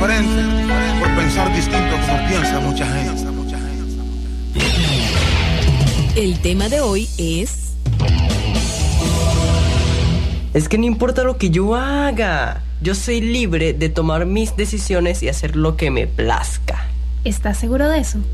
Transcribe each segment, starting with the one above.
diferente por pensar distinto como piensa mucha gente. El tema de hoy es que no importa lo que yo haga, yo soy libre de tomar mis decisiones y hacer lo que me plazca. ¿Estás seguro de eso?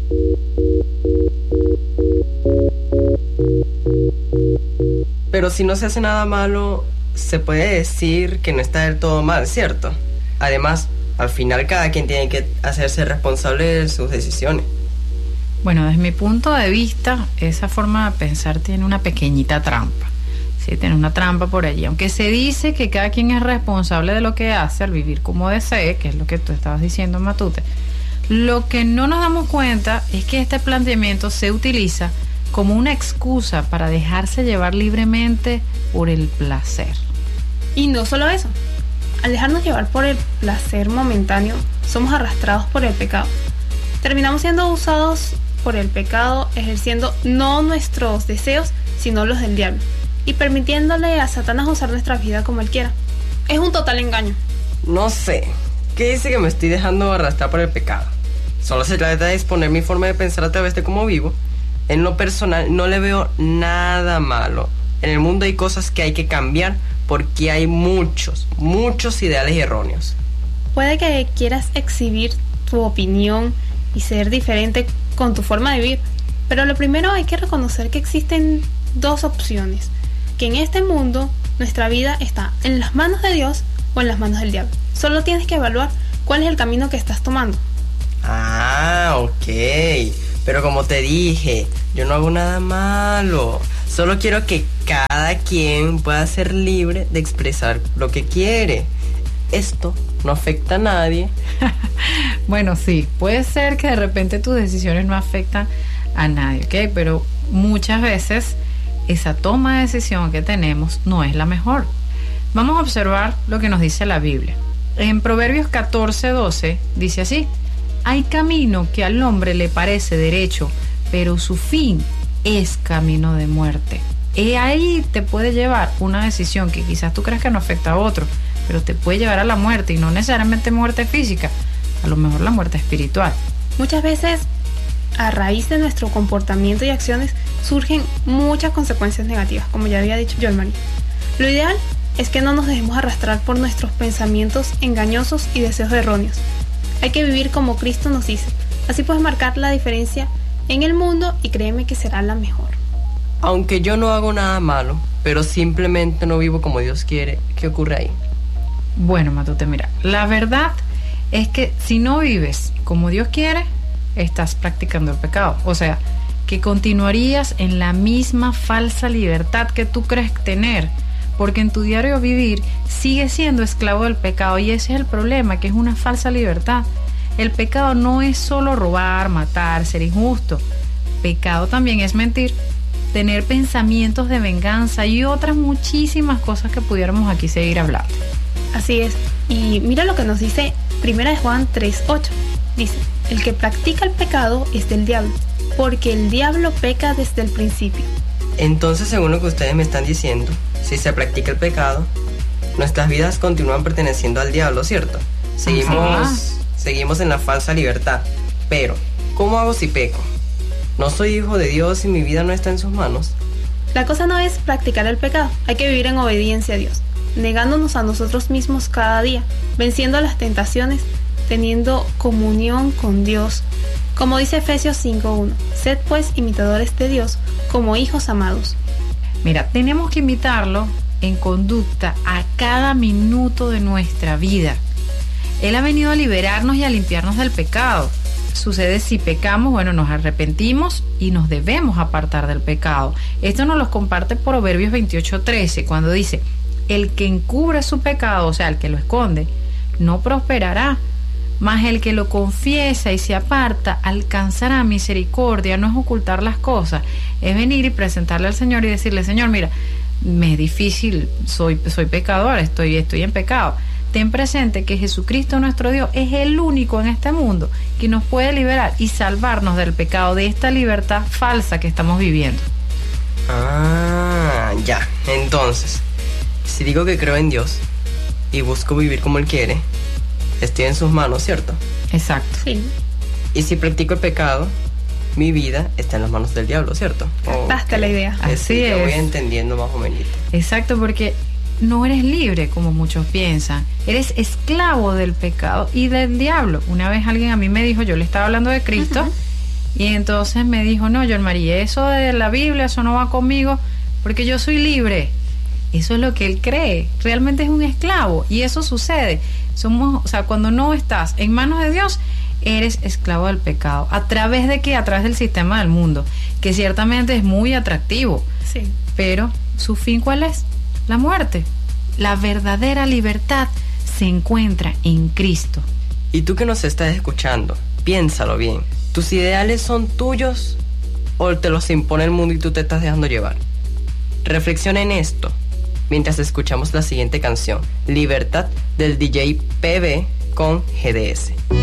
Pero si no se hace nada malo, se puede decir que no está del todo mal, ¿cierto? Además, al final cada quien tiene que hacerse responsable de sus decisiones. Bueno, desde mi punto de vista, esa forma de pensar tiene una pequeñita trampa. Sí, tiene una trampa por allí. Aunque se dice que cada quien es responsable de lo que hace al vivir como desee, que es lo que tú estabas diciendo, Matute, lo que no nos damos cuenta es que este planteamiento se utiliza como una excusa para dejarse llevar libremente por el placer. Y no solo eso. Al dejarnos llevar por el placer momentáneo, somos arrastrados por el pecado. Terminamos siendo usados por el pecado, ejerciendo no nuestros deseos, sino los del diablo, y permitiéndole a Satanás usar nuestra vida como él quiera. Es un total engaño. No sé, ¿qué dice que me estoy dejando arrastrar por el pecado? Solo se trata de exponer mi forma de pensar a través de cómo vivo. En lo personal no le veo nada malo. En el mundo hay cosas que hay que cambiar porque hay muchos ideales erróneos. Puede que quieras exhibir tu opinión y ser diferente con tu forma de vivir, pero lo primero hay que reconocer que existen dos opciones, que en este mundo nuestra vida está en las manos de Dios o en las manos del diablo. Solo tienes que evaluar cuál es el camino que estás tomando. Ah, ok, pero como te dije, yo no hago nada malo, solo quiero que cada quien pueda ser libre de expresar lo que quiere. Esto no afecta a nadie. Bueno, sí, puede ser que de repente tus decisiones no afectan a nadie, ¿ok? Pero muchas veces esa toma de decisión que tenemos no es la mejor. Vamos a observar lo que nos dice la Biblia. En Proverbios 14:12 dice así: hay camino que al hombre le parece derecho, pero su fin es camino de muerte. Y ahí te puede llevar una decisión que quizás tú crees que no afecta a otro, pero te puede llevar a la muerte, y no necesariamente muerte física, a lo mejor la muerte espiritual. Muchas veces, a raíz de nuestro comportamiento y acciones, surgen muchas consecuencias negativas, como ya había dicho John Marie. Lo ideal es que no nos dejemos arrastrar por nuestros pensamientos engañosos y deseos erróneos. Hay que vivir como Cristo nos dice. Así puedes marcar la diferencia en el mundo y créeme que será la mejor. Aunque yo no hago nada malo, pero simplemente no vivo como Dios quiere, ¿qué ocurre ahí? Bueno, Matute, mira, la verdad es que si no vives como Dios quiere, estás practicando el pecado. O sea, que continuarías en la misma falsa libertad que tú crees tener, porque en tu diario vivir sigues siendo esclavo del pecado, y ese es el problema, que es una falsa libertad. El pecado no es solo robar, matar, ser injusto. Pecado también es mentir, tener pensamientos de venganza y otras muchísimas cosas que pudiéramos aquí seguir hablando. Así es, y mira lo que nos dice 1 Juan 3:8. Dice: el que practica el pecado es del diablo, porque el diablo peca desde el principio. Entonces, según lo que ustedes me están diciendo, si se practica el pecado, nuestras vidas continúan perteneciendo al diablo, ¿cierto? Seguimos en la falsa libertad. Pero, ¿cómo hago si peco? ¿No soy hijo de Dios y mi vida no está en sus manos? La cosa no es practicar el pecado, hay que vivir en obediencia a Dios, negándonos a nosotros mismos cada día, venciendo las tentaciones, teniendo comunión con Dios. Como dice Efesios 5:1, sed pues imitadores de Dios como hijos amados. Mira, tenemos que imitarlo en conducta a cada minuto de nuestra vida. Él ha venido a liberarnos y a limpiarnos del pecado. Sucede si pecamos, bueno, nos arrepentimos y nos debemos apartar del pecado. Esto nos lo comparte Proverbios 28:13, cuando dice: el que encubre su pecado, o sea, el que lo esconde, no prosperará, mas el que lo confiesa y se aparta alcanzará misericordia. No es ocultar las cosas, es venir y presentarle al Señor y decirle: Señor, mira, me es difícil, soy pecador, estoy en pecado. Ten presente que Jesucristo nuestro Dios es el único en este mundo que nos puede liberar y salvarnos del pecado, de esta libertad falsa que estamos viviendo. Ah, ya. Entonces, si digo que creo en Dios y busco vivir como Él quiere, estoy en sus manos, ¿cierto? Exacto. Sí, Y si practico el pecado, mi vida está en las manos del diablo, ¿cierto? captaste la idea. Así ya voy es. entendiendo más o menos. Exacto, porque no eres libre como muchos piensan. Eres esclavo del pecado y del diablo. Una vez alguien a mí me dijo, yo le estaba hablando de Cristo, y entonces me dijo, no, John María, eso de la Biblia, eso no va conmigo, porque yo soy libre. Eso es lo que él cree. Realmente es un esclavo. Y eso sucede. O sea, cuando no estás en manos de Dios, eres esclavo del pecado. ¿A través de qué? A través del sistema del mundo, que ciertamente es muy atractivo. Sí. Pero, ¿su fin cuál es? La muerte. La verdadera libertad se encuentra en Cristo. Y tú que nos estás escuchando, piénsalo bien. ¿Tus ideales son tuyos o te los impone el mundo y tú te estás dejando llevar? Reflexiona en esto mientras escuchamos la siguiente canción, Libertad, del DJ PB con GDS.